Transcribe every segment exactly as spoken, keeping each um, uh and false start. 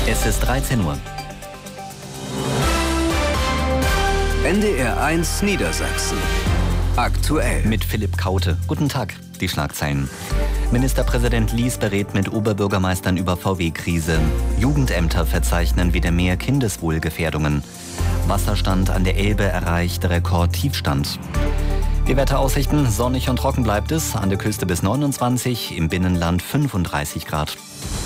Es ist dreizehn Uhr. N D R eins Niedersachsen. Aktuell. Mit Philipp Kaute. Guten Tag, die Schlagzeilen. Ministerpräsident Lies berät mit Oberbürgermeistern über V W-Krise. Jugendämter verzeichnen wieder mehr Kindeswohlgefährdungen. Wasserstand an der Elbe erreicht Rekordtiefstand. Die Wetteraussichten: sonnig und trocken bleibt es, an der Küste bis neunundzwanzig, im Binnenland fünfunddreißig Grad.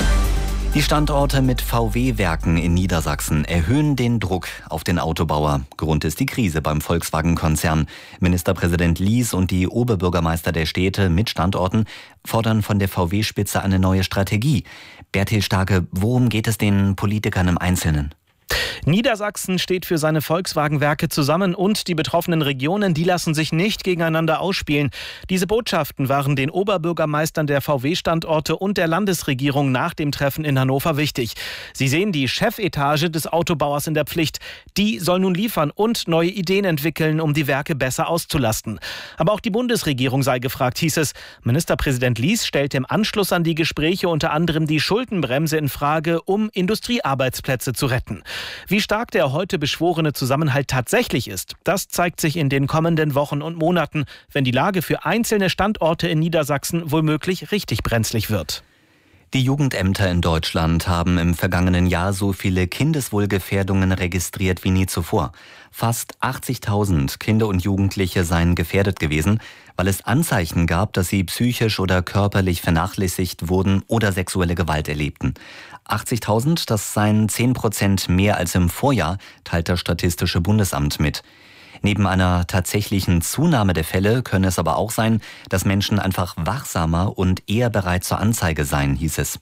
Die Standorte mit V W-Werken in Niedersachsen erhöhen den Druck auf den Autobauer. Grund ist die Krise beim Volkswagen-Konzern. Ministerpräsident Lies und die Oberbürgermeister der Städte mit Standorten fordern von der V W-Spitze eine neue Strategie. Bertil Starke, worum geht es den Politikern im Einzelnen? Niedersachsen steht für seine Volkswagen-Werke zusammen und die betroffenen Regionen, die lassen sich nicht gegeneinander ausspielen. Diese Botschaften waren den Oberbürgermeistern der V W-Standorte und der Landesregierung nach dem Treffen in Hannover wichtig. Sie sehen die Chefetage des Autobauers in der Pflicht. Die soll nun liefern und neue Ideen entwickeln, um die Werke besser auszulasten. Aber auch die Bundesregierung sei gefragt, hieß es. Ministerpräsident Lies stellt im Anschluss an die Gespräche unter anderem die Schuldenbremse in Frage, um Industriearbeitsplätze zu retten. Wie stark der heute beschworene Zusammenhalt tatsächlich ist, das zeigt sich in den kommenden Wochen und Monaten, wenn die Lage für einzelne Standorte in Niedersachsen womöglich richtig brenzlig wird. Die Jugendämter in Deutschland haben im vergangenen Jahr so viele Kindeswohlgefährdungen registriert wie nie zuvor. Fast achtzigtausend Kinder und Jugendliche seien gefährdet gewesen, weil es Anzeichen gab, dass sie psychisch oder körperlich vernachlässigt wurden oder sexuelle Gewalt erlebten. achtzigtausend, das seien zehn Prozent mehr als im Vorjahr, teilt das Statistische Bundesamt mit. Neben einer tatsächlichen Zunahme der Fälle könne es aber auch sein, dass Menschen einfach wachsamer und eher bereit zur Anzeige seien, hieß es.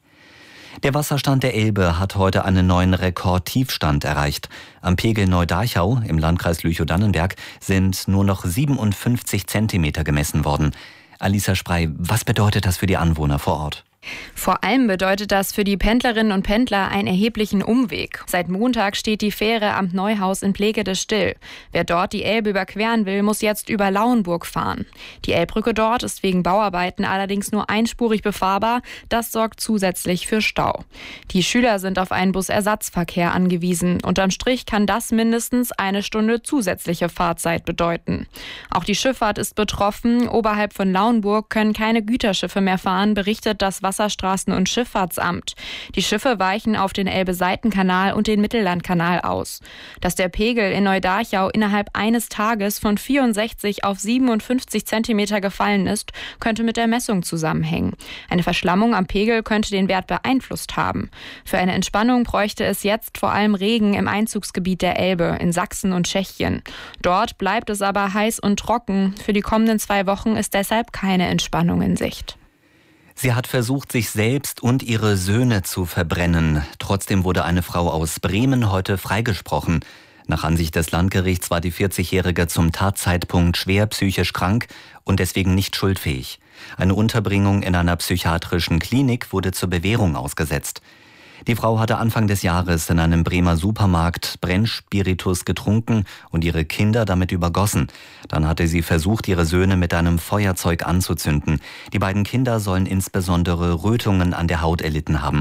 Der Wasserstand der Elbe hat heute einen neuen Rekordtiefstand erreicht. Am Pegel Neu-Darchau im Landkreis Lüchow-Dannenberg sind nur noch siebenundfünfzig Zentimeter gemessen worden. Alisa Sprey, was bedeutet das für die Anwohner vor Ort? Vor allem bedeutet das für die Pendlerinnen und Pendler einen erheblichen Umweg. Seit Montag steht die Fähre am Neuhaus in Plekede still. Wer dort die Elbe überqueren will, muss jetzt über Lauenburg fahren. Die Elbbrücke dort ist wegen Bauarbeiten allerdings nur einspurig befahrbar. Das sorgt zusätzlich für Stau. Die Schüler sind auf einen Busersatzverkehr angewiesen. Unterm Strich kann das mindestens eine Stunde zusätzliche Fahrzeit bedeuten. Auch die Schifffahrt ist betroffen. Oberhalb von Lauenburg können keine Güterschiffe mehr fahren, berichtet das Wasserstraßen- und Schifffahrtsamt. Die Schiffe weichen auf den Elbe-Seitenkanal und den Mittellandkanal aus. Dass der Pegel in Neu-Darchau innerhalb eines Tages von vierundsechzig auf siebenundfünfzig Zentimeter gefallen ist, könnte mit der Messung zusammenhängen. Eine Verschlammung am Pegel könnte den Wert beeinflusst haben. Für eine Entspannung bräuchte es jetzt vor allem Regen im Einzugsgebiet der Elbe in Sachsen und Tschechien. Dort bleibt es aber heiß und trocken. Für die kommenden zwei Wochen ist deshalb keine Entspannung in Sicht. Sie hat versucht, sich selbst und ihre Söhne zu verbrennen. Trotzdem wurde eine Frau aus Bremen heute freigesprochen. Nach Ansicht des Landgerichts war die vierzigjährige zum Tatzeitpunkt schwer psychisch krank und deswegen nicht schuldfähig. Eine Unterbringung in einer psychiatrischen Klinik wurde zur Bewährung ausgesetzt. Die Frau hatte Anfang des Jahres in einem Bremer Supermarkt Brennspiritus getrunken und ihre Kinder damit übergossen. Dann hatte sie versucht, ihre Söhne mit einem Feuerzeug anzuzünden. Die beiden Kinder sollen insbesondere Rötungen an der Haut erlitten haben.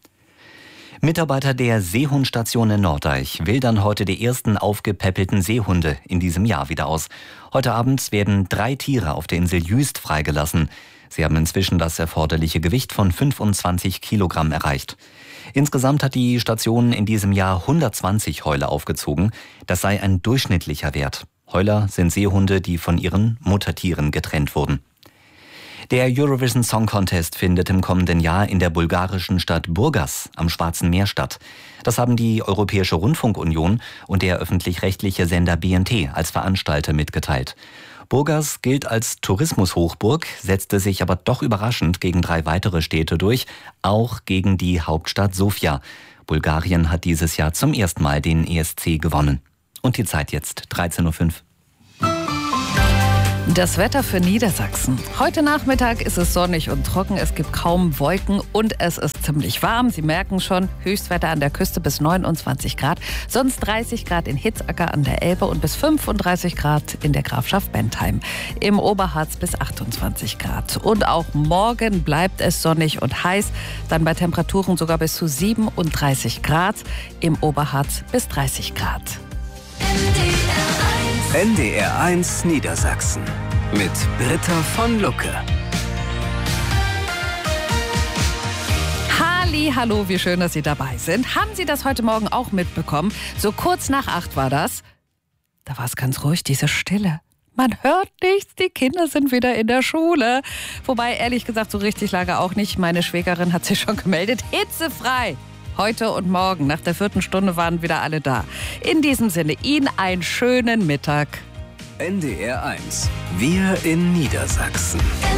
Mitarbeiter der Seehundstation in Norddeich wildern heute die ersten aufgepäppelten Seehunde in diesem Jahr wieder aus. Heute Abend werden drei Tiere auf der Insel Jüst freigelassen. Sie haben inzwischen das erforderliche Gewicht von fünfundzwanzig Kilogramm erreicht. Insgesamt hat die Station in diesem Jahr hundertzwanzig Heuler aufgezogen. Das sei ein durchschnittlicher Wert. Heuler sind Seehunde, die von ihren Muttertieren getrennt wurden. Der Eurovision Song Contest findet im kommenden Jahr in der bulgarischen Stadt Burgas am Schwarzen Meer statt. Das haben die Europäische Rundfunkunion und der öffentlich-rechtliche Sender B N T als Veranstalter mitgeteilt. Burgas gilt als Tourismushochburg, setzte sich aber doch überraschend gegen drei weitere Städte durch, auch gegen die Hauptstadt Sofia. Bulgarien hat dieses Jahr zum ersten Mal den E S C gewonnen. Und die Zeit jetzt, dreizehn Uhr fünf. Das Wetter für Niedersachsen. Heute Nachmittag ist es sonnig und trocken, es gibt kaum Wolken und es ist ziemlich warm. Sie merken schon, Höchstwetter an der Küste bis neunundzwanzig Grad, sonst dreißig Grad in Hitzacker an der Elbe und bis fünfunddreißig Grad in der Grafschaft Bentheim. Im Oberharz bis achtundzwanzig Grad. Und auch morgen bleibt es sonnig und heiß, dann bei Temperaturen sogar bis zu siebenunddreißig Grad, im Oberharz bis dreißig Grad. N D R eins Niedersachsen mit Britta von Lucke. Halli, hallo, wie schön, dass Sie dabei sind. Haben Sie das heute Morgen auch mitbekommen? So kurz nach acht war das. Da war es ganz ruhig, diese Stille. Man hört nichts, die Kinder sind wieder in der Schule. Wobei, ehrlich gesagt, so richtig lange auch nicht. Meine Schwägerin hat sich schon gemeldet. Hitzefrei! Heute und morgen, nach der vierten Stunde, waren wieder alle da. In diesem Sinne, Ihnen einen schönen Mittag. N D R eins. Wir in Niedersachsen.